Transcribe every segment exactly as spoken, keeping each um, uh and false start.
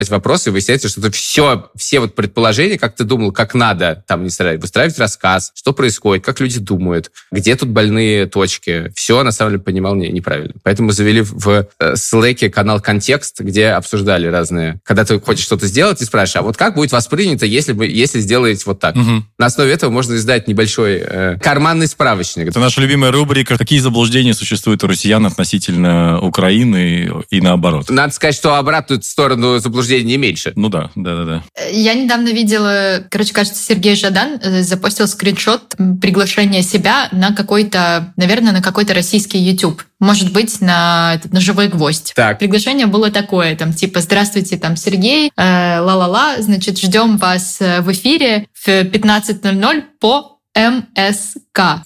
вопросы, и выясняется, что это все, все вот предположения, как ты думал, как надо там выстраивать рассказ, что происходит, как люди думают, где тут больные точки. Все, на самом деле, понимал не, неправильно. Поэтому завели в Slack канал «Контекст», где обсуждали разные... Когда ты хочешь что-то сделать, ты спрашиваешь, а вот как будет воспринято, если, вы, если сделаете вот так? Угу. На основе этого можно издать небольшой э, карманный справочник. Это наша любимая рубрика «Какие заблуждения существуют у россиян относительно Украины и наоборот». Надо сказать, что обратную сторону заблуждений не меньше. Ну да, да-да-да. Я недавно видела, короче, кажется, Сергей Жадан запостил скриншот приглашения себя на какой-то, наверное, на какой-то российский YouTube. Может быть, на, на «Живой гвоздь». Так. Приглашение было такое, там, типа, здравствуйте, там, Сергей, э, ла-ла-ла, значит, ждем вас в эфире в пятнадцать ноль ноль по эм эс ка.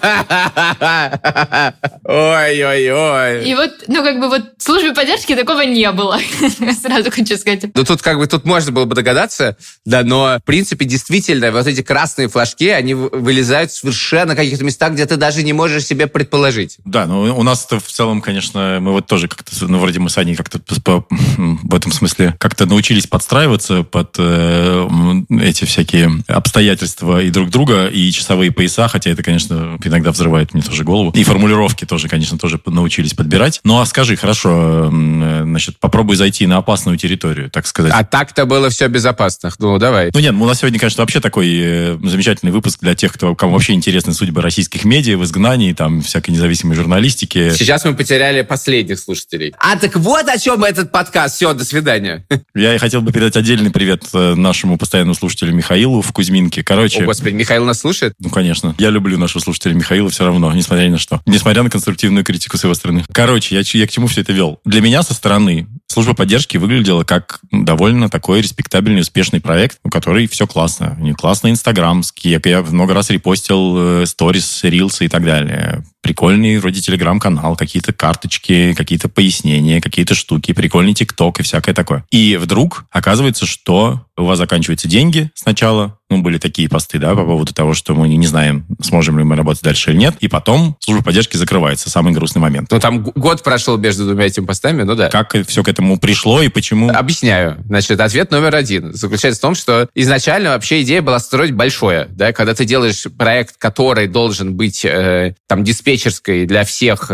Ой-ой-ой. И вот, ну, как бы вот в службе поддержки такого не было. Сразу хочу сказать. Ну, тут как бы, тут можно было бы догадаться, да, но, в принципе, действительно, вот эти красные флажки, они вылезают совершенно в каких-то местах, где ты даже не можешь себе предположить. Да, ну, у нас-то в целом, конечно, мы вот тоже как-то, ну, вроде мы с Аней как-то по, в этом смысле как-то научились подстраиваться под э, эти всякие обстоятельства и друг друга, и часовые пояса, хотя это, конечно, иногда взрывает мне тоже голову. И формулировки тоже, конечно, тоже научились подбирать. Ну, а скажи, хорошо, значит, попробуй зайти на опасную территорию, так сказать. А так-то было все безопасно. Ну, давай. Ну, нет, у нас сегодня, конечно, вообще такой замечательный выпуск для тех, кто, кому вообще интересны судьбы российских медиа в изгнании, там, всякой независимой журналистики. Сейчас мы потеряли последних слушателей. А так вот о чем этот подкаст. Все, до свидания. Я хотел бы передать отдельный привет нашему постоянному слушателю Михаилу в Кузьминке. Короче... О, Господи, Михаил нас слушает? Ну, конечно. Я люблю нашего слушателя Михаила все равно, несмотря ни на что. Несмотря на конструктивную критику с его стороны. Короче, я, я к чему все это вел? Для меня со стороны служба поддержки выглядела как довольно такой респектабельный, успешный проект, у которого все классно. У них классный Инстаграм, я много раз репостил сторис, рилсы и так далее. Прикольный вроде телеграм-канал, какие-то карточки, какие-то пояснения, какие-то штуки, прикольный ТикТок и всякое такое. И вдруг оказывается, что у вас заканчиваются деньги сначала. Ну, были такие посты, да, по поводу того, что мы не знаем, сможем ли мы работать дальше или нет. И потом служба поддержки закрывается. Самый грустный момент. Ну, там год прошел между двумя этими постами, ну да. Как все к этому пришло и почему? Объясняю. Значит, ответ номер один заключается в том, что изначально вообще идея была строить большое, да, когда ты делаешь проект, который должен быть э, там диспетчерской для всех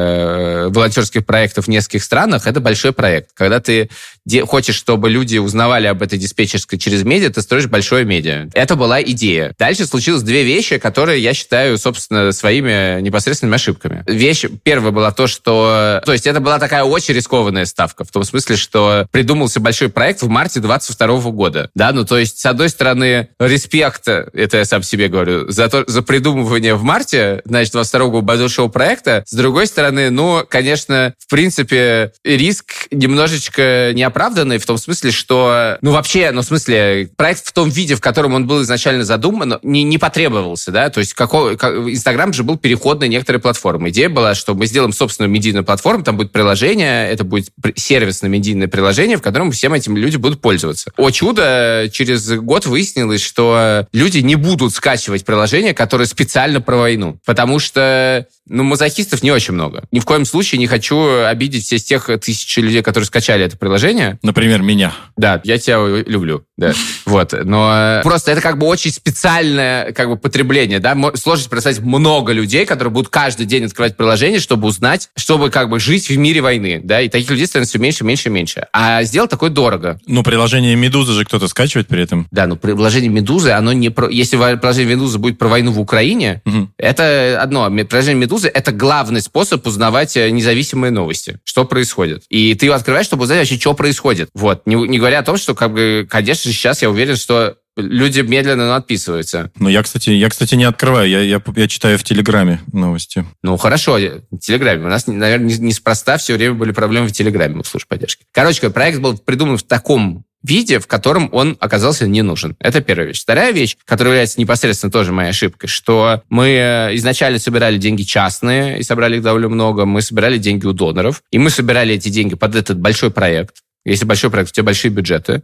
э, волонтерских проектов в нескольких странах, это большой проект. Когда ты де- хочешь, чтобы люди узнавали об этой диспетчерской через медиа, ты строишь большое медиа. Это была идея. Дальше случилось две вещи, которые я считаю, собственно, своими непосредственными ошибками. Вещь первая была то, что... То есть это была такая очень рискованная ставка, в том смысле, что придумался большой проект в марте двадцать второго года. Да, ну то есть, с одной стороны, респект, это я сам себе говорю, за, то, за придумывание в марте, значит, двадцать второго года большого проекта. С другой стороны, ну, конечно, в принципе, риск немножечко неоправданный в том смысле, что... Ну, вообще, ну, в смысле, проект в том виде, в котором он был изначально задуман, не, не потребовался, да, то есть какой, как, Инстаграм же был переход на некоторые платформы. Идея была, что мы сделаем собственную медийную платформу, там будет приложение, это будет сервисно-медийное приложение, в котором всем этим люди будут пользоваться. О чудо, через год выяснилось, что люди не будут скачивать приложения, которые специально про войну, потому что, ну, мазохистов не очень много. Ни в коем случае не хочу обидеть все тех тысячи людей, которые скачали это приложение. Например, меня. Да, я тебя люблю, да, вот, но просто это как бы очень специальное как бы потребление, да, сложно представить много людей, которые будут каждый день открывать приложение, чтобы узнать, чтобы как бы жить в мире войны, да, и таких людей становится все меньше, меньше, меньше. А сделать такое дорого. Ну, приложение «Медуза» же кто-то скачивает при этом. Да, но приложение «Медузы», оно не про... Если приложение «Медуза» будет про войну в Украине, угу. Это одно. Приложение «Медузы» — это главный способ узнавать независимые новости, что происходит. И ты его открываешь, чтобы узнать вообще, что происходит. Вот. Не, не говоря о том, что, как бы, конечно, сейчас я уверен, что люди медленно отписываются. Ну, я, кстати, я, кстати, не открываю. Я, я, я читаю в Телеграме новости. Ну, хорошо. В Телеграме. У нас, наверное, неспроста все время были проблемы в Телеграме у служб поддержки. Короче, проект был придуман в таком виде, в котором он оказался не нужен. Это первая вещь. Вторая вещь, которая является непосредственно тоже моей ошибкой, что мы изначально собирали деньги частные, и собрали их довольно много. Мы собирали деньги у доноров, и мы собирали эти деньги под этот большой проект. Если большой проект, у тебя большие бюджеты.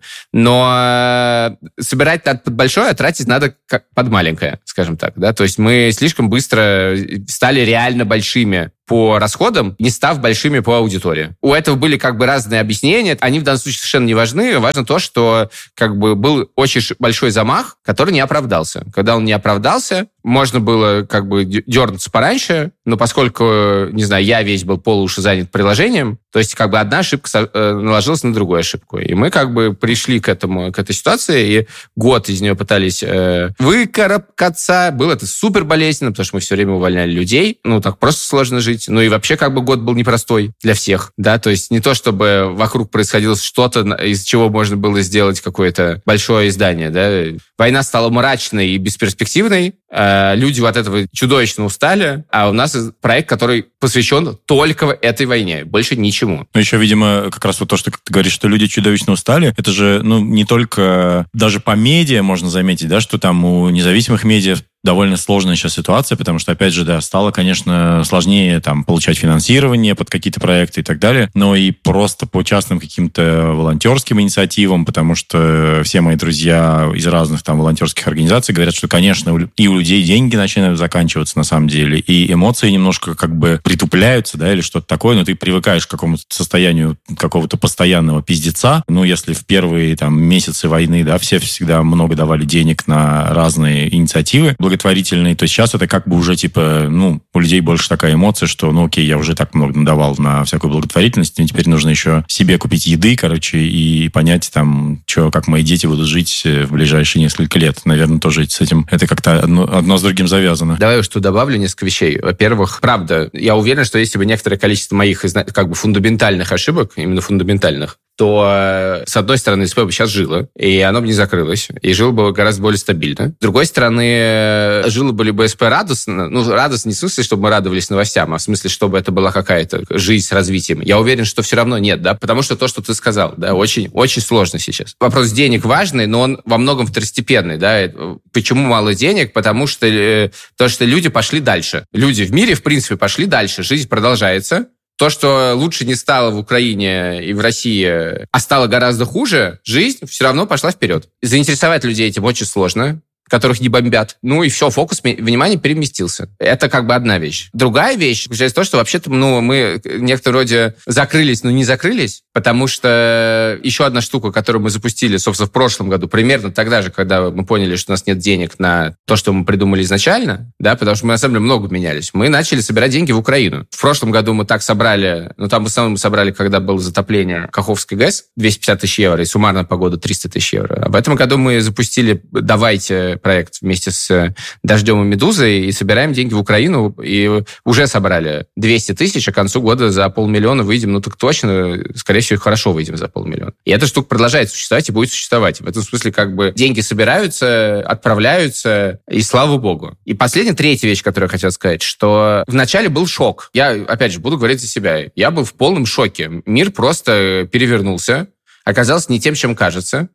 Но собирать надо под большое, а тратить надо под маленькое, скажем так. Да? То есть мы слишком быстро стали реально большими по расходам, не став большими по аудитории. У этого были как бы разные объяснения. Они в данном случае совершенно не важны. Важно то, что как бы был очень большой замах, который не оправдался. Когда он не оправдался, можно было как бы дернуться пораньше, но поскольку, не знаю, я весь был полуши занят приложением, то есть как бы одна ошибка наложилась на другую ошибку. И мы как бы пришли к этому, к этой ситуации, и год из нее пытались э, выкарабкаться. Было это супер болезненно, потому что мы все время увольняли людей. Ну, так просто сложно жить. Ну и вообще как бы год был непростой для всех. Да, то есть не то, чтобы вокруг происходило что-то, из чего можно было сделать какое-то большое издание. Да. Война стала мрачной и бесперспективной. Э, люди от этого чудовищно устали. А у нас проект, который посвящен только этой войне. Больше ничего. Ну, еще, видимо, как раз вот то, что ты говоришь, что люди чудовищно устали, это же, ну, не только даже по медиа можно заметить, да, что там у независимых медиа довольно сложная сейчас ситуация, потому что, опять же, да, стало, конечно, сложнее там получать финансирование под какие-то проекты и так далее, но и просто по частным каким-то волонтерским инициативам, потому что все мои друзья из разных там волонтерских организаций говорят, что, конечно, и у людей деньги начинают заканчиваться на самом деле, и эмоции немножко как бы притупляются, да, или что-то такое, но ты привыкаешь к какому-то состоянию какого-то постоянного пиздеца. Ну, если в первые там месяцы войны, да, все всегда много давали денег на разные инициативы благотворительные, то сейчас это как бы уже типа, ну, у людей больше такая эмоция, что, ну, окей, я уже так много надавал на всякую благотворительность, мне теперь нужно еще себе купить еды, короче, и понять там, что, как мои дети будут жить в ближайшие несколько лет. Наверное, тоже с этим это как-то одно, одно с другим завязано. Давай уж тут добавлю несколько вещей. Во-первых, правда, я уверен, что если бы некоторое количество моих как бы фундаментальных ошибок, именно фундаментальных, то, с одной стороны, СП бы сейчас жило, и оно бы не закрылось, и жило бы гораздо более стабильно. С другой стороны, жило бы ли бы СП радостно, ну, радостно не в смысле, чтобы мы радовались новостям, а в смысле, чтобы это была какая-то жизнь с развитием. Я уверен, что все равно нет, да, потому что то, что ты сказал, да, очень, очень сложно сейчас. Вопрос денег важный, но он во многом второстепенный, да. Почему мало денег? Потому что, потому что люди пошли дальше. Люди в мире, в принципе, пошли дальше. Жизнь продолжается. То, что лучше не стало в Украине и в России, а стало гораздо хуже, жизнь все равно пошла вперед. Заинтересовать людей этим очень сложно, которых не бомбят. Ну и все, фокус внимания переместился. Это как бы одна вещь. Другая вещь заключается в том, что вообще-то ну, мы в некотором роде закрылись, но не закрылись, потому что еще одна штука, которую мы запустили, собственно, в прошлом году, примерно тогда же, когда мы поняли, что у нас нет денег на то, что мы придумали изначально, да, потому что мы, на самом деле, много менялись, мы начали собирать деньги в Украину. В прошлом году мы так собрали, ну там в основном мы собрали, когда было затопление Каховской ГЭС, двести пятьдесят тысяч евро, и суммарно по году триста тысяч евро. А в этом году мы запустили «Давайте» проект вместе с «Дождем» и «Медузой» и собираем деньги в Украину, и уже собрали двести тысяч, а к концу года за полмиллиона выйдем, ну так точно, скорее всего, хорошо выйдем за полмиллиона. И эта штука продолжает существовать и будет существовать. В этом смысле как бы деньги собираются, отправляются, и слава богу. И последняя, третья вещь, которую я хотел сказать, что вначале был шок. Я, опять же, буду говорить за себя. Я был в полном шоке. Мир просто перевернулся, оказался не тем, чем кажется.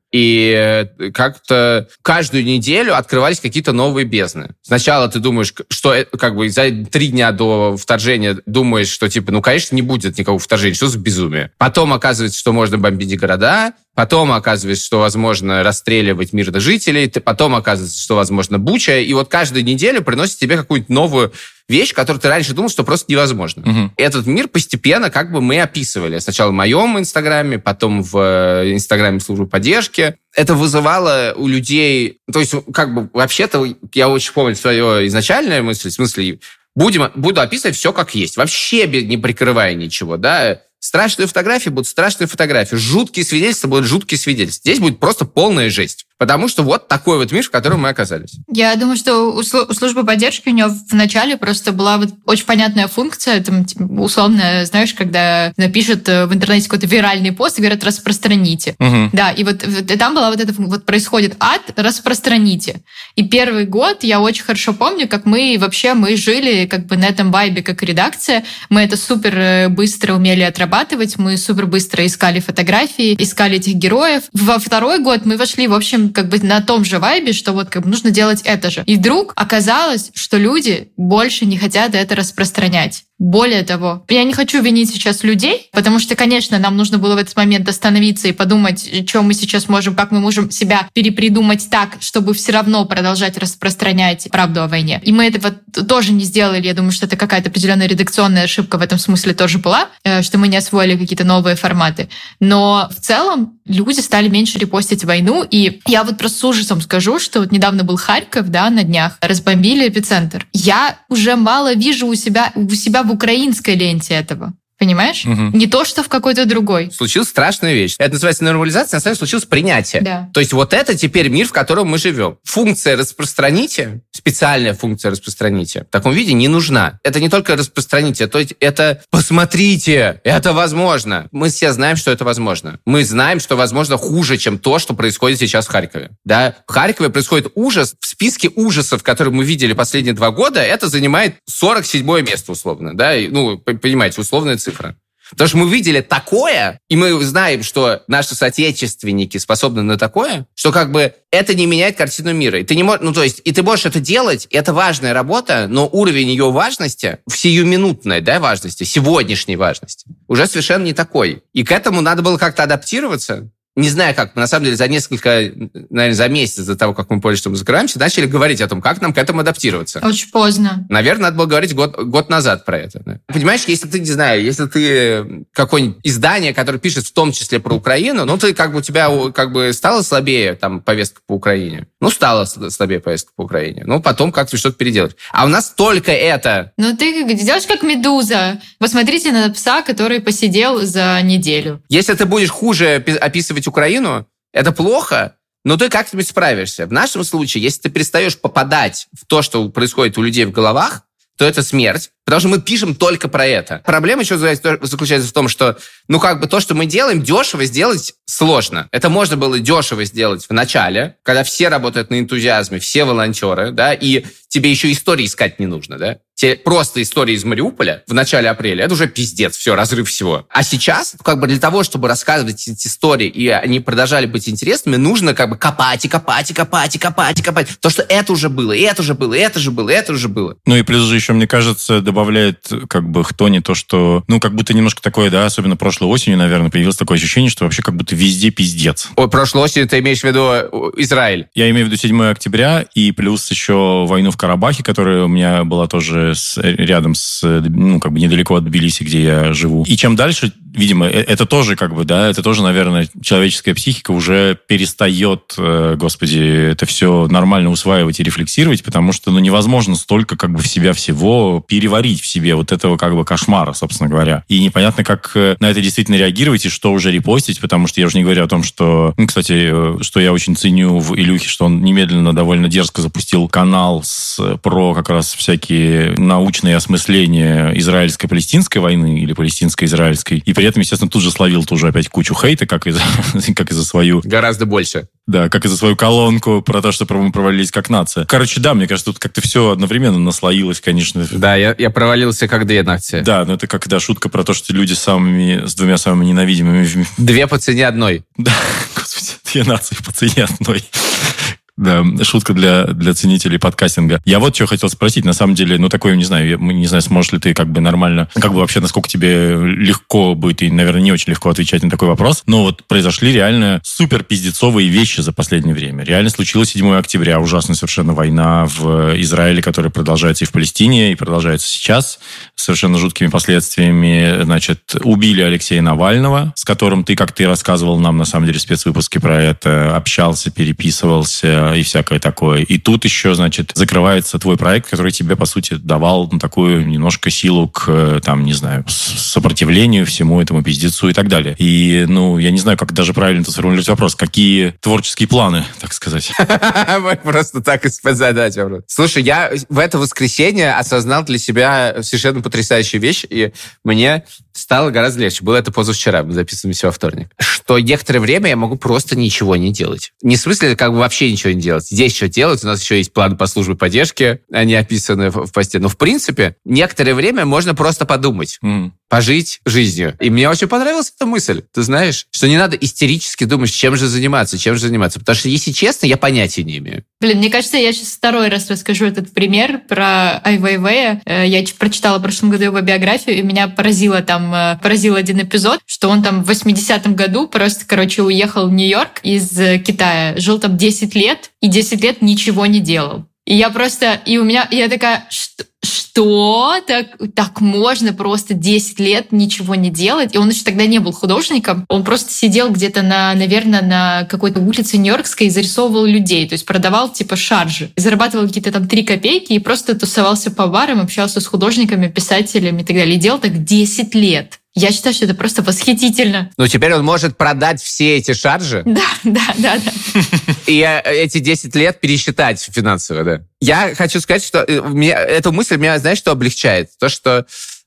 И как-то каждую неделю открывались какие-то новые бездны. Сначала ты думаешь, что как бы за три дня до вторжения думаешь, что типа, ну, конечно, не будет никакого вторжения, что за безумие. Потом оказывается, что можно бомбить города, потом оказывается, что возможно расстреливать мирных жителей, потом оказывается, что возможно Буча, и вот каждую неделю приносит тебе какую-нибудь новую вещь, которую ты раньше думал, что просто невозможно. Угу. Этот мир постепенно как бы мы описывали. Сначала в моем инстаграме, потом в инстаграме службы поддержки. Это вызывало у людей... То есть, как бы, вообще-то, я очень помню свою изначальную мысль, в смысле, будем, буду описывать все как есть, вообще не прикрывая ничего, да. Страшные фотографии будут страшные фотографии, жуткие свидетельства будут жуткие свидетельства. Здесь будет просто полная жесть. Потому что вот такой вот мир, в котором мы оказались. Я думаю, что у службы поддержки у нее в начале просто была вот очень понятная функция, там, условно, знаешь, когда напишут в интернете какой-то виральный пост и говорят «распространите». Угу. Да, и вот и там была вот это, вот происходит ад, распространите. И первый год я очень хорошо помню, как мы вообще, мы жили как бы на этом вайбе, как редакция, мы это супер быстро умели отрабатывать, мы супер быстро искали фотографии, искали этих героев. Во второй год мы вошли, в общем, как бы на том же вайбе, что вот как бы нужно делать это же. И вдруг оказалось, что люди больше не хотят это распространять. Более того, я не хочу винить сейчас людей, потому что, конечно, нам нужно было в этот момент остановиться и подумать, что мы сейчас можем, как мы можем себя перепридумать так, чтобы все равно продолжать распространять правду о войне. И мы этого тоже не сделали. Я думаю, что это какая-то определенная редакционная ошибка в этом смысле тоже была, что мы не освоили какие-то новые форматы. Но в целом люди стали меньше репостить войну. И я вот просто с ужасом скажу, что вот недавно был Харьков, да, на днях, разбомбили эпицентр. Я уже мало вижу у себя, у себя в украинской ленте этого. Понимаешь? Угу. Не то, что в какой-то другой. Случилась страшная вещь. Это называется нормализация, на самом деле случилось принятие. Да. То есть вот это теперь мир, в котором мы живем. Функция распространите, специальная функция распространите, в таком виде не нужна. Это не только распространите, то есть это посмотрите, это возможно. Мы все знаем, что это возможно. Мы знаем, что возможно хуже, чем то, что происходит сейчас в Харькове. Да? В Харькове происходит ужас. В списке ужасов, которые мы видели последние два года, это занимает сорок седьмое место условно. Да? Ну, понимаете, условная цифра. Потому что мы видели такое, и мы знаем, что наши соотечественники способны на такое, что как бы это не меняет картину мира. И ты не можешь, ну то есть, и ты можешь это делать, это важная работа, но уровень ее важности, в сиюминутной, да, важности, сегодняшней важности, уже совершенно не такой. И к этому надо было как-то адаптироваться. Не знаю как, на самом деле за несколько, наверное, за месяц до того, как мы поняли, что мы закрываемся, начали говорить о том, как нам к этому адаптироваться. Очень поздно. Наверное, надо было говорить год, год назад про это. Да? Понимаешь, если ты, не знаю, если ты какое-нибудь издание, которое пишет в том числе про Украину, ну, ты как бы у тебя как бы стала слабее там повестка по Украине. Ну, стала слабее повестка по Украине. Ну, потом как-то что-то переделать. А у нас только это. Ну, ты делаешь как «Медуза». Посмотрите на пса, который посидел за неделю. Если ты будешь хуже описывать Украину, это плохо, но ты как-нибудь справишься. В нашем случае, если ты перестаешь попадать в то, что происходит у людей в головах, то это смерть, потому что мы пишем только про это. Проблема еще заключается в том, что, ну, как бы то, что мы делаем, дешево сделать сложно. Это можно было дешево сделать в начале, когда все работают на энтузиазме, все волонтеры, да, и тебе еще истории искать не нужно, да. Те просто истории из Мариуполя в начале апреля, это уже пиздец, все, разрыв всего. А сейчас, как бы для того, чтобы рассказывать эти истории, и они продолжали быть интересными, нужно как бы копать, и копать, и копать, и копать, и копать. То, что это уже было, и это уже было, и это же было, и это уже было. Ну и плюс же еще, мне кажется, добавляет как бы хтони то, что, ну, как будто немножко такое, да, особенно прошлой осенью, наверное, появилось такое ощущение, что вообще как будто везде пиздец. Ой, прошлой осенью ты имеешь в виду Израиль? Я имею в виду седьмое октября и плюс еще войну в Карабахе, которая у меня была тоже с, рядом с, ну, как бы недалеко от Тбилиси, где я живу. И чем дальше, видимо, это тоже как бы, да, это тоже, наверное, человеческая психика уже перестает, господи, это все нормально усваивать и рефлексировать, потому что, ну, невозможно столько как бы в себя всего переварить в себе вот этого как бы кошмара, собственно говоря. И непонятно, как на это действительно реагировать и что уже репостить, потому что я уже не говорю о том, что, ну, кстати, что я очень ценю в Илюхе, что он немедленно довольно дерзко запустил канал с, про как раз всякие научные осмысления израильско-палестинской войны или палестинско-израильской. И при этом, естественно, тут же словил тоже опять кучу хейта, как и за, как и за свою... Гораздо больше. Да, как и за свою колонку про то, что мы провалились как нация. Короче, да, мне кажется, тут как-то все одновременно наслоилось, конечно. Да, я, я провалился как две нации. Да, но это как, да, шутка про то, что люди с, самыми, с двумя самыми ненавидимыми... Две по цене одной. Да, господи, две нации по цене одной. Да, шутка для, для ценителей подкастинга. Я вот что хотел спросить. На самом деле, ну, такое, не знаю, я, не знаю, сможешь ли ты как бы нормально, как бы вообще, насколько тебе легко будет, и, наверное, не очень легко отвечать на такой вопрос, но вот произошли реально супер пиздецовые вещи за последнее время. Реально случилось седьмое октября, ужасная совершенно война в Израиле, которая продолжается и в Палестине, и продолжается сейчас, с совершенно жуткими последствиями. Значит, убили Алексея Навального, с которым ты, как ты рассказывал нам, на самом деле, в спецвыпуске про это, общался, переписывался, и всякое такое. И тут еще, значит, закрывается твой проект, который тебе, по сути, давал ну, такую немножко силу к, там, не знаю, сопротивлению всему этому пиздецу и так далее. И, ну, я не знаю, как даже правильно тут сформулировать вопрос. Какие творческие планы, так сказать? Просто так и задать вопрос. Слушай, я в это воскресенье осознал для себя совершенно потрясающую вещь, и мне стало гораздо легче. Было это позавчера, мы записываемся во вторник. Что некоторое время я могу просто ничего не делать. Не в смысле, как бы вообще ничего не делать. Здесь что делать? У нас еще есть план по службе поддержки, они описаны в посте. Но, в принципе, некоторое время можно просто подумать. Mm. Пожить жизнью. И мне очень понравилась эта мысль. Ты знаешь, что не надо истерически думать, чем же заниматься, чем же заниматься. Потому что, если честно, я понятия не имею. Блин, мне кажется, я сейчас второй раз расскажу этот пример про Ай Вейвея. Я прочитала в прошлом году его биографию, и меня поразило там, поразил один эпизод, что он там в восьмидесятом году просто, короче, уехал в Нью-Йорк из Китая, жил там десять лет, и десять лет ничего не делал. И я просто, и у меня, я такая, что, что? Так, так можно просто десять лет ничего не делать? И он еще тогда не был художником. Он просто сидел где-то, на, наверное, на какой-то улице Нью-Йоркской и зарисовывал людей. То есть продавал типа шаржи. И зарабатывал какие-то там три копейки и просто тусовался по барам, общался с художниками, писателями и так далее. И делал так десять лет. Я считаю, что это просто восхитительно. Ну, теперь он может продать все эти шаржи. Да, да, да, да. И эти десять лет пересчитать финансово, да. Я хочу сказать, что меня, эта мысль меня, знаешь, что облегчает? То, что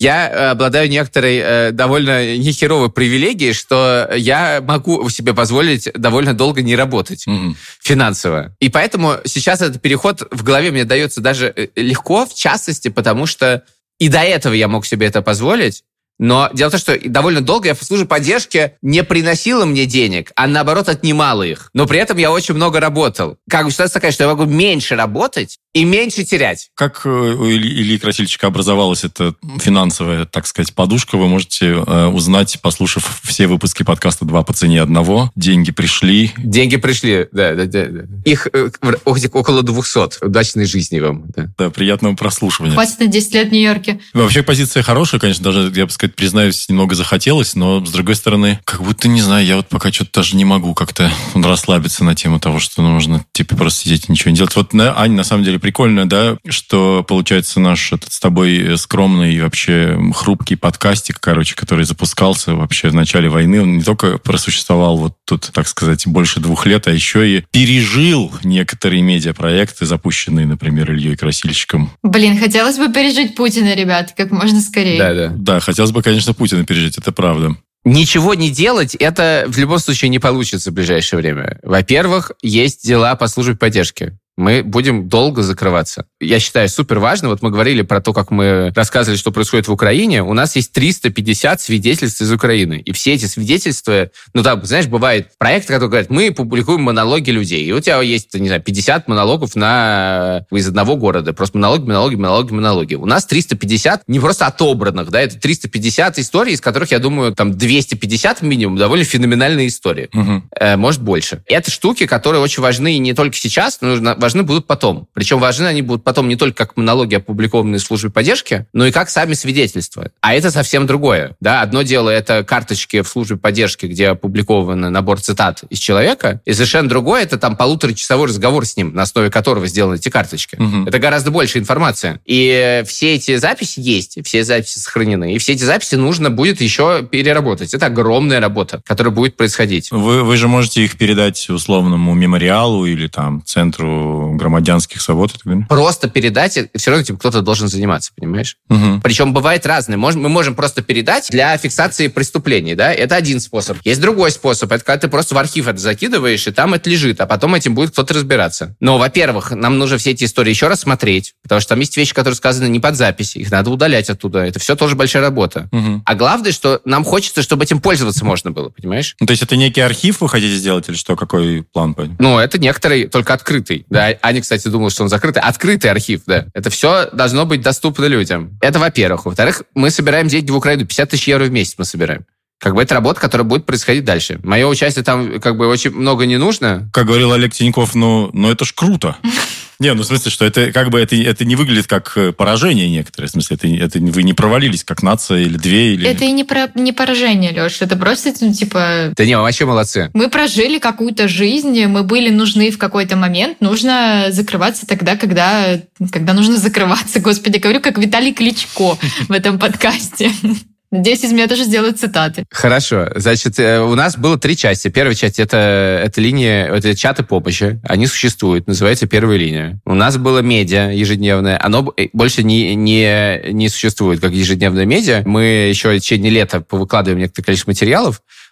я обладаю некоторой э, довольно нехеровой привилегией, что я могу себе позволить довольно долго не работать mm-hmm. финансово. И поэтому сейчас этот переход в голове мне дается даже легко, в частности, потому что и до этого я мог себе это позволить. Но дело в том, что довольно долго я в службе поддержки не приносила мне денег, а наоборот отнимала их. Но при этом я очень много работал. Как бы ситуация такая, что я могу меньше работать и меньше терять. Как у Ильи Красильчика образовалась эта финансовая, так сказать, подушка, вы можете э, узнать, послушав все выпуски подкаста «Два по цене одного». Деньги пришли. Деньги пришли, да. да, да, да. Их э, около двухсот. Удачной жизни вам. Да, да, приятного прослушивания. Хватит на десять лет в Нью-Йорке. Вообще позиция хорошая, конечно, даже, я бы сказать, признаюсь, немного захотелось, но, с другой стороны, как будто, не знаю, я вот пока что-то даже не могу как-то расслабиться на тему того, что нужно, типа, просто сидеть и ничего не делать. Вот, Ань, на самом деле, прикольно, да, что, получается, наш этот с тобой скромный, вообще хрупкий подкастик, короче, который запускался вообще в начале войны, он не только просуществовал вот тут, так сказать, больше двух лет, а еще и пережил некоторые медиапроекты, запущенные, например, Ильей Красильщиком. Блин, хотелось бы пережить Путина, ребят, как можно скорее. Да, да. Да, хотелось бы, конечно, Путина пережить, это правда. Ничего не делать, это в любом случае не получится в ближайшее время. Во-первых, есть дела по службе поддержки. Мы будем долго закрываться. Я считаю, супер важно. Вот мы говорили про то, как мы рассказывали, что происходит в Украине. У нас есть триста пятьдесят свидетельств из Украины. И все эти свидетельства... Ну, там, знаешь, бывает проект, который говорит, мы публикуем монологи людей. И у тебя есть, не знаю, пятьдесят монологов на... из одного города. Просто монологи, монологи, монологи, монологи. У нас триста пятьдесят не просто отобранных, да, это триста пятьдесят историй, из которых, я думаю, там двести пятьдесят минимум довольно феноменальные истории. Угу. Э, может, больше. Это штуки, которые очень важны не только сейчас, но важны будут потом. Причем важны они будут потом не только как монологи, опубликованные в службе поддержки, но и как сами свидетельства. А это совсем другое. Да? Одно дело — это карточки в службе поддержки, где опубликован набор цитат из человека, и совершенно другое — это там полуторачасовой разговор с ним, на основе которого сделаны эти карточки. Угу. Это гораздо больше информации. И все эти записи есть, все записи сохранены, и все эти записи нужно будет еще переработать. Это огромная работа, которая будет происходить. Вы, вы же можете их передать условному мемориалу или там центру громадянских свобод. Просто передать, все равно этим кто-то должен заниматься, понимаешь? Угу. Причем бывает разное. Мы можем просто передать для фиксации преступлений, да? Это один способ. Есть другой способ. Это когда ты просто в архив это закидываешь, и там это лежит, а потом этим будет кто-то разбираться. Но, во-первых, нам нужно все эти истории еще раз смотреть, потому что там есть вещи, которые сказаны не под запись. Их надо удалять оттуда. Это все тоже большая работа. Угу. А главное, что нам хочется, чтобы этим пользоваться можно было, понимаешь? Ну, то есть это некий архив вы хотите сделать или что? Какой план? Ну, это некоторый, только открытый. Да, Аня, кстати, думала, что он закрытый. Открытый архив, да. Это все должно быть доступно людям. Это во-первых. Во-вторых, мы собираем деньги в Украину. пятьдесят тысяч евро в месяц мы собираем. Как бы это работа, которая будет происходить дальше. Мое участие там как бы очень много не нужно. Как говорил Олег Тиньков, ну, ну это ж круто. Не, ну в смысле, что это как бы это, это не выглядит как поражение некоторое. В смысле, это, это вы не провалились как нация или две. Или... Это и не, про, не поражение, Леш. Это просто, ну, типа... Да не, мы вообще молодцы. Мы прожили какую-то жизнь, мы были нужны в какой-то момент. Нужно закрываться тогда, когда, когда нужно закрываться. Господи, говорю, как Виталий Кличко в этом подкасте. Надеюсь, из меня тоже сделают цитаты. Хорошо. Значит, у нас было три части. Первая часть — это, это линия, это чаты помощи. Они существуют, называется «Первая линия». У нас было медиа ежедневное. Оно больше не, не, не существует как ежедневное медиа. Мы еще в течение лета выкладываем некоторое количество материалов.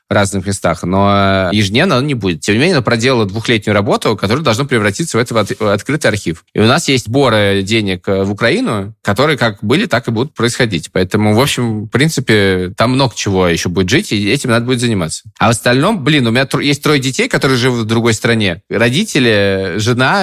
в разных местах, но ежедневно оно не будет. Тем не менее, оно проделало двухлетнюю работу, которая должна превратиться в этот открытый архив. И у нас есть сборы денег в Украину, которые как были, так и будут происходить. Поэтому, в общем, в принципе, там много чего еще будет жить, и этим надо будет заниматься. А в остальном, блин, у меня есть трое детей, которые живут в другой стране. Родители,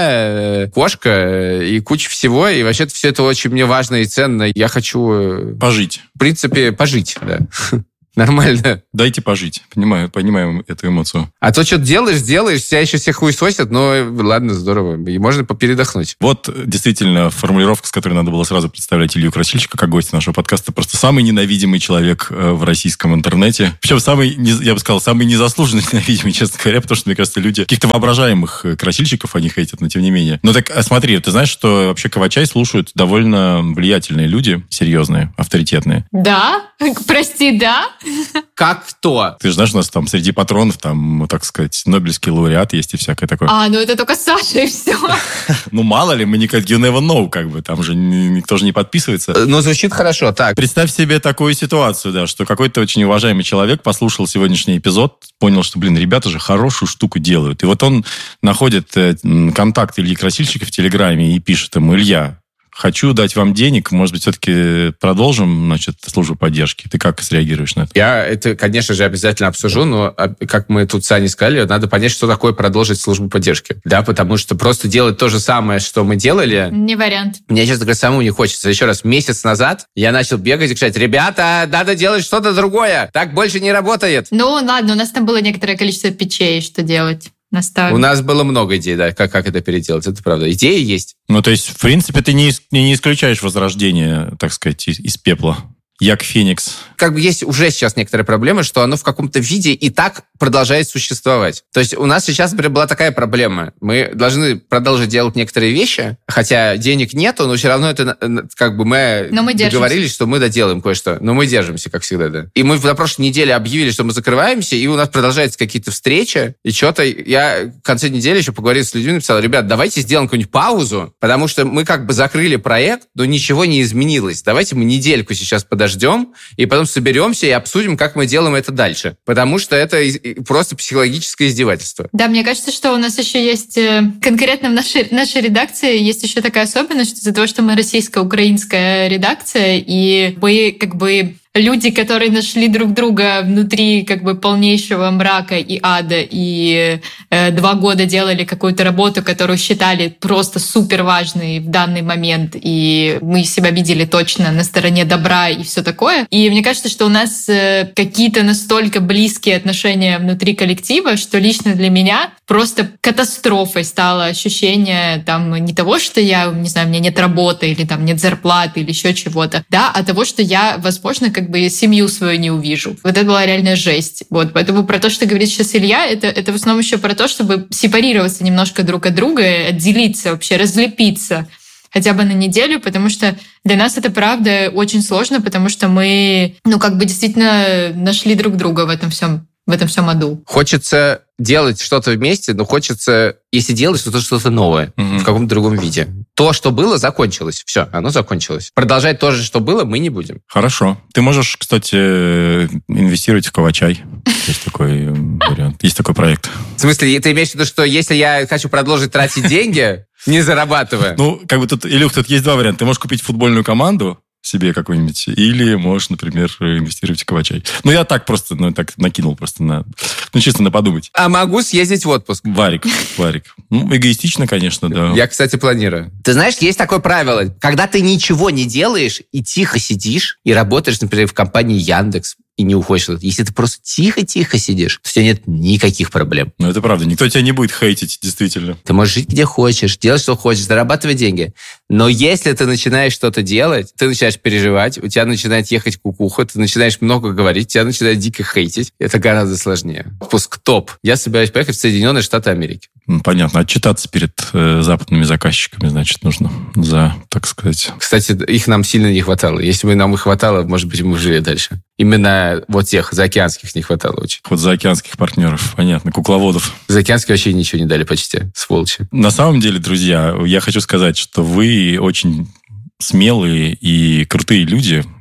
жена, кошка и куча всего. И вообще-то все это очень мне важно и ценно. Я хочу... Пожить. В принципе, пожить, да. Нормально. Дайте пожить. Понимаю, понимаем эту эмоцию. А то что делаешь, делаешь, тебя еще все хуесосят, но ладно, здорово. И можно попередохнуть. Вот действительно формулировка, с которой надо было сразу представлять Илью Красильщика как гостя нашего подкаста. Просто самый ненавидимый человек в российском интернете. Причем самый, я бы сказал, самый незаслуженно ненавидимый, честно говоря, потому что, мне кажется, люди каких-то воображаемых красильщиков они хейтят, но тем не менее. Ну так смотри, ты знаешь, что вообще Кавачай слушают довольно влиятельные люди, серьезные, авторитетные. Да? Прости, да? Как кто? Ты же знаешь, у нас там среди патронов, там, так сказать, Нобелевский лауреат есть и всякое такое. А, ну это только Саша и все. Ну, мало ли, мы никак, you never know, как бы, там же никто же не подписывается. Ну, звучит хорошо, так. Представь себе такую ситуацию, да, что какой-то очень уважаемый человек послушал сегодняшний эпизод, понял, что, блин, ребята же хорошую штуку делают. И вот он находит контакт Ильи Красильщика в Телеграме и пишет ему: Илья, хочу дать вам денег, может быть, все-таки продолжим, значит, службу поддержки. Ты как среагируешь на это? Я это, конечно же, обязательно обсужу, но, как мы тут с Аней сказали, надо понять, что такое продолжить службу поддержки. Да, потому что просто делать то же самое, что мы делали... Не вариант. Мне, честно говоря, самому не хочется. Еще раз, месяц назад я начал бегать и кричать: ребята, надо делать что-то другое, так больше не работает. Ну, ладно, у нас там было некоторое количество питчей, что делать. Наставим. У нас было много идей, да, как, как это переделать, это правда. Идеи есть. Ну, то есть, в принципе, ты не, не исключаешь возрождение, так сказать, из, из пепла. Як Феникс. Как бы есть уже сейчас некоторые проблемы, что оно в каком-то виде и так продолжает существовать. То есть у нас сейчас, например, была такая проблема. Мы должны продолжить делать некоторые вещи, хотя денег нету, но все равно это как бы мы, мы договорились, что мы доделаем кое-что. Но мы держимся, как всегда, да. И мы на прошлой неделе объявили, что мы закрываемся, и у нас продолжаются какие-то встречи, и что-то... Я в конце недели еще поговорил с людьми, написал: ребят, давайте сделаем какую-нибудь паузу, потому что мы как бы закрыли проект, но ничего не изменилось. Давайте мы недельку сейчас подождем, ждем, и потом соберемся и обсудим, как мы делаем это дальше. Потому что это просто психологическое издевательство. Да, мне кажется, что у нас еще есть, конкретно в нашей, нашей редакции, есть еще такая особенность, что из-за того, что мы российско-украинская редакция, и мы как бы... люди, которые нашли друг друга внутри как бы полнейшего мрака и ада, и э, два года делали какую-то работу, которую считали просто супер важной в данный момент, и мы себя видели точно на стороне добра и все такое. И мне кажется, что у нас э, какие-то настолько близкие отношения внутри коллектива, что лично для меня просто катастрофой стало ощущение там не того, что я, не знаю, у меня нет работы, или там нет зарплаты, или еще чего-то, да, а того, что я, возможно, как бы семью свою не увижу. Вот это была реальная жесть. Вот. Поэтому про то, что говорит сейчас Илья, это, это в основном еще про то, чтобы сепарироваться немножко друг от друга, отделиться вообще, разлепиться хотя бы на неделю, потому что для нас это, правда, очень сложно, потому что мы, ну, как бы действительно нашли друг друга в этом всем, в этом всем аду. Хочется делать что-то вместе, но хочется, если делать, то что-то новое, mm-hmm. в каком-то другом виде. То, что было, закончилось. Все, оно закончилось. Продолжать то же, что было, мы не будем. Хорошо. Ты можешь, кстати, инвестировать в Кавачай. Есть такой вариант. Есть такой проект. В смысле, ты имеешь в виду, что если я хочу продолжить тратить деньги, не зарабатывая? Ну, как бы тут, Илюх, тут есть два варианта. Ты можешь купить футбольную команду себе какой-нибудь, или можешь, например, инвестировать в Кавачай. Ну, я так просто, ну, так накинул просто на, ну, чисто на подумать. А могу съездить в отпуск. Варик, Варик. Ну, эгоистично, конечно, да. Я, кстати, планирую. Ты знаешь, есть такое правило. Когда ты ничего не делаешь и тихо сидишь, и работаешь, например, в компании Яндекс, и не уходишь. Если ты просто тихо-тихо сидишь, то у тебя нет никаких проблем. Ну, это правда. Никто тебя не будет хейтить, действительно. Ты можешь жить где хочешь, делать, что хочешь, зарабатывать деньги. Но если ты начинаешь что-то делать, ты начинаешь переживать, у тебя начинает ехать кукуха, ты начинаешь много говорить, тебя начинает дико хейтить. Это гораздо сложнее. Отпуск топ. Я собираюсь поехать в Соединенные Штаты Америки. Ну, понятно. Отчитаться перед э, западными заказчиками, значит, нужно за, так сказать... Кстати, их нам сильно не хватало. Если бы нам их хватало, может быть, мы жили дальше. Именно вот тех заокеанских не хватало очень. Вот заокеанских партнеров, понятно, кукловодов. Заокеанские вообще ничего не дали почти, сволочи. На самом деле, друзья, я хочу сказать, что вы очень смелые и крутые люди,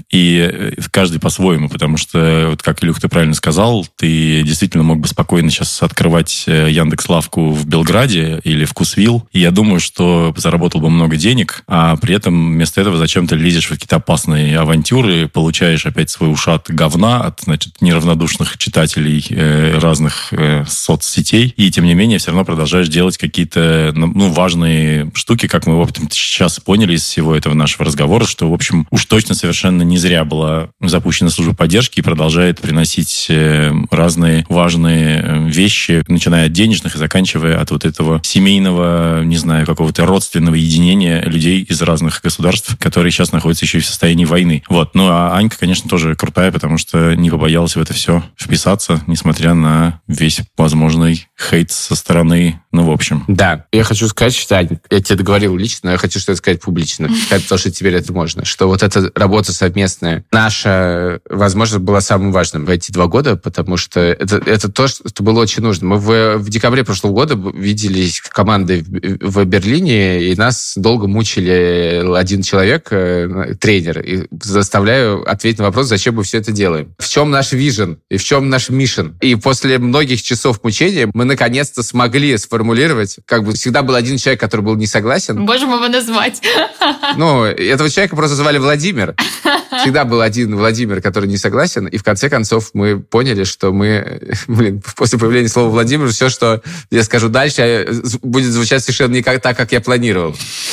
И каждый по-своему, потому что, вот как, Илюх, ты правильно сказал, ты действительно мог бы спокойно сейчас открывать Яндекс.Лавку в Белграде или Вкусвилл, и я думаю, что заработал бы много денег, а при этом вместо этого зачем ты лезешь в какие-то опасные авантюры, получаешь опять свой ушат говна от, значит, неравнодушных читателей э, разных э, соцсетей, и тем не менее все равно продолжаешь делать какие-то, ну, важные штуки, как мы, в общем, сейчас поняли из всего этого нашего разговора, что, в общем, уж точно совершенно не зря была запущена служба поддержки и продолжает приносить э, разные важные вещи, начиная от денежных и заканчивая от вот этого семейного, не знаю, какого-то родственного единения людей из разных государств, которые сейчас находятся еще и в состоянии войны. Вот. Ну, а Анька, конечно, тоже крутая, потому что не побоялась в это все вписаться, несмотря на весь возможный хейт со стороны, ну, в общем. Да. Я хочу сказать, что, Ань, я тебе договорил лично, но я хочу что-то сказать публично, потому что теперь это можно, что вот эта работа совместная наша, возможно, была самым важным в эти два года, потому что это, это то, что было очень нужно. Мы в, в декабре прошлого года виделись командой в, в Берлине, и нас долго мучили один человек, тренер, и заставляю ответить на вопрос, зачем мы все это делаем. В чем наш вижен и в чем наш миссион. И после многих часов мучения мы наконец-то смогли сформулировать, как бы всегда был один человек, который был не согласен. Можем его назвать. Ну, этого человека просто звали Владимир. Всегда был один Владимир, который не согласен, и в конце концов мы поняли, что мы, блин, после появления слова Владимир, все, что я скажу дальше, будет звучать совершенно не как, так, как я планировал.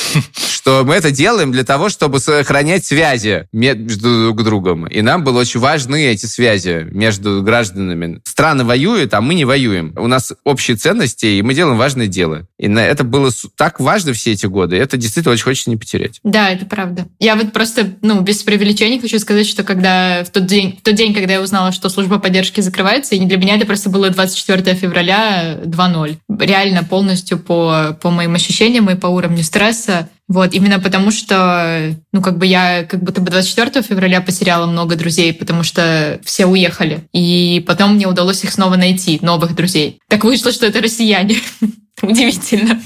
Что мы это делаем для того, чтобы сохранять связи между друг другом. И нам было очень важны эти связи между гражданами. Страны воюют, а мы не воюем. У нас общие ценности, и мы делаем важное дело. И это было так важно все эти годы. И это действительно очень хочется не потерять. Да, это правда. Я вот просто, ну, без преувеличений хочу сказать, что когда в тот день, в тот день, когда я узнала, что служба поддержки закрывается, и для меня это просто было двадцать четвёртого февраля два ноль. Реально полностью по, по моим ощущениям и по уровню стресса. Вот, именно потому что, ну, как бы я как будто бы двадцать четвёртого февраля потеряла много друзей, потому что все уехали. И потом мне удалось их снова найти, новых друзей. Так вышло, что это россияне. Удивительно.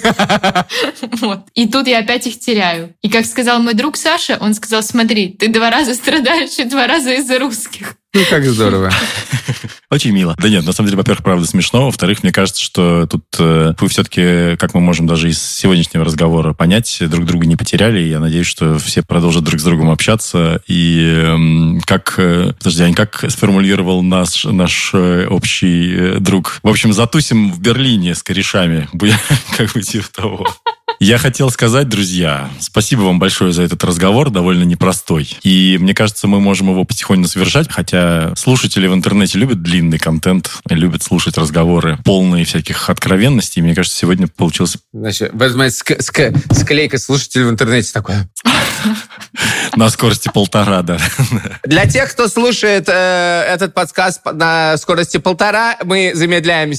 Вот. И тут я опять их теряю. И как сказал мой друг Саша, он сказал: смотри, ты два раза страдаешь и два раза из-за русских. Ну, как здорово. Очень мило. Да нет, на самом деле, во-первых, правда смешно. Во-вторых, мне кажется, что тут э, вы все-таки, как мы можем даже из сегодняшнего разговора понять, друг друга не потеряли. И я надеюсь, что все продолжат друг с другом общаться. И э, как... Э, подожди, Ань, как сформулировал наш, наш э, общий э, друг? В общем, затусим в Берлине с корешами. Как бы типа того. Я хотел сказать, друзья, спасибо вам большое за этот разговор, довольно непростой. И мне кажется, мы можем его потихоньку завершать, хотя слушатели в интернете любят длинный контент, любят слушать разговоры, полные всяких откровенностей. Мне кажется, сегодня получился... Значит, возьмите ск- ск- склейка слушателей в интернете такое. На скорости полтора, да. Для тех, кто слушает э, этот подкаст на скорости полтора, мы замедляемся